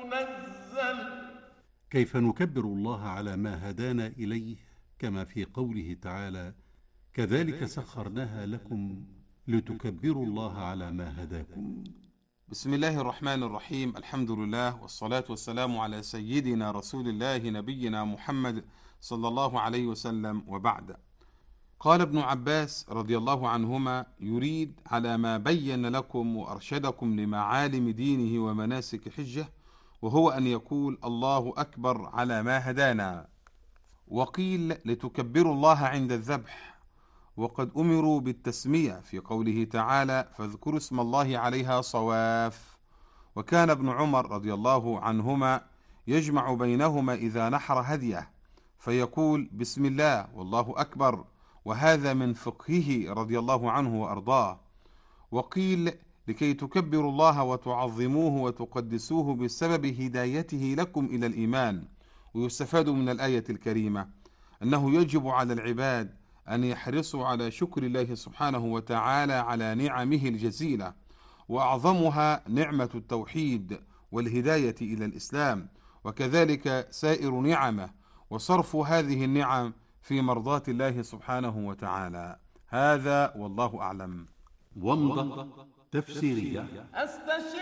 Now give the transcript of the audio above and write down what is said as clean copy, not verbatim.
منزل. كيف نكبر الله على ما هدانا إليه، كما في قوله تعالى: كذلك سخرناها لكم لتكبروا الله على ما هداكم. بسم الله الرحمن الرحيم. الحمد لله والصلاة والسلام على سيدنا رسول الله نبينا محمد صلى الله عليه وسلم، وبعد. قال ابن عباس رضي الله عنهما: يريد على ما بين لكم وأرشدكم لمعالم دينه ومناسك حجه، وهو أن يقول الله أكبر على ما هدانا. وقيل لتكبروا الله عند الذبح، وقد أمروا بالتسمية في قوله تعالى: فاذكروا اسم الله عليها صواف. وكان ابن عمر رضي الله عنهما يجمع بينهما إذا نحر هديه فيقول: بسم الله والله أكبر، وهذا من فقهه رضي الله عنه وأرضاه. وقيل لكي تكبروا الله وتعظموه وتقدسوه بسبب هدايته لكم إلى الإيمان. ويستفاد من الآية الكريمة أنه يجب على العباد أن يحرصوا على شكر الله سبحانه وتعالى على نعمه الجزيلة، وأعظمها نعمة التوحيد والهداية إلى الإسلام، وكذلك سائر نعمه، وصرف هذه النعم في مرضاة الله سبحانه وتعالى. هذا والله أعلم. ومضة تفسيرية.